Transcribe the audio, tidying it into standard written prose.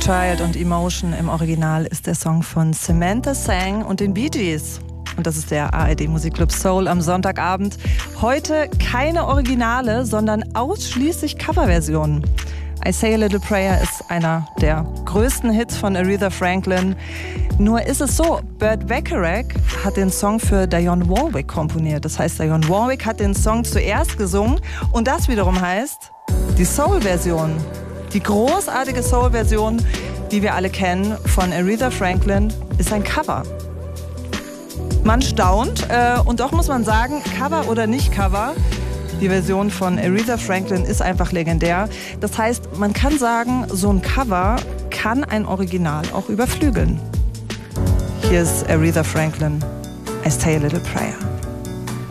Child und Emotion im Original ist der Song von Samantha Sang und den Bee Gees. Und das ist der ARD Musikclub Soul am Sonntagabend. Heute keine Originale, sondern ausschließlich Coverversionen. I Say a Little Prayer ist einer der größten Hits von Aretha Franklin. Nur ist es so, Burt Bacharach hat den Song für Dionne Warwick komponiert. Das heißt, Dionne Warwick hat den Song zuerst gesungen und das wiederum heißt, die Soul-Version, die großartige Soul-Version, die wir alle kennen von Aretha Franklin, ist ein Cover. Man staunt und doch muss man sagen, Cover oder nicht Cover, die Version von Aretha Franklin ist einfach legendär. Das heißt, man kann sagen, so ein Cover kann ein Original auch überflügeln. Hier ist Aretha Franklin, I Say a Little Prayer.